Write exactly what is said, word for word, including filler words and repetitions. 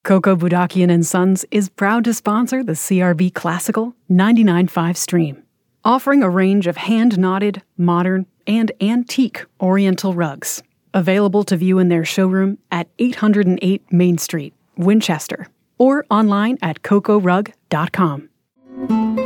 Coco Budakian and Sons is proud to sponsor the C R B Classical ninety-nine point five stream, offering a range of hand-knotted, modern, and antique Oriental rugs, available to view in their showroom at eight oh eight Main Street, Winchester, or online at coco rug dot com.